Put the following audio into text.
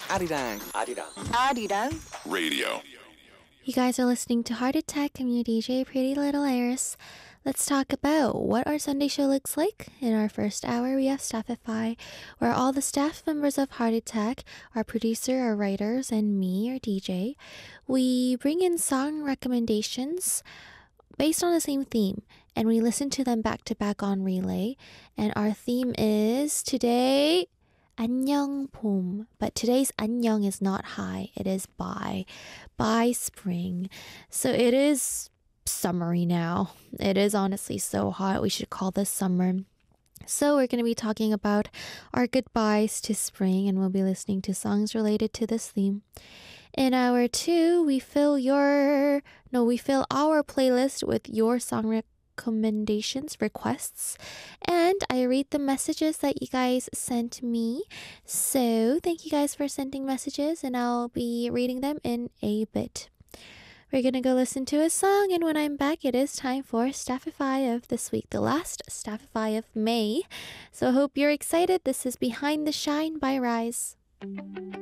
아리랑 아리랑 radio. You guys are listening to Heart Attack. I'm your DJ, Pretty Little Iris. Let's talk about what our Sunday show looks like. In our first hour, we have Staffify, where all the staff members of Heart Attack, our producer, our writers, and me, our DJ, we bring in song recommendations based on the same theme, and we listen to them back to back on relay. And our theme is today 안녕 봄. But today's 안녕 is not hi, it is bye. Bye spring. So it is summery now. It is honestly so hot. We should call this summer. So we're going to be talking about our goodbyes to spring, and we'll be listening to songs related to this theme. In hour 2, we fill our playlist with your song recommendations, requests, and I read the messages that you guys sent me. So thank you guys for sending messages, and I'll be reading them in a bit. We're gonna go listen to a song, and when I'm back, it is time for Staffify of this week, the last Staffify of May. So I hope you're excited. This is Behind the Shine by Rise.